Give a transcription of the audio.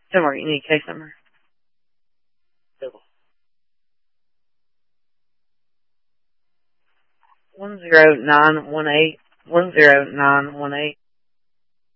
Don't worry, you need a case number. 10918. 10918.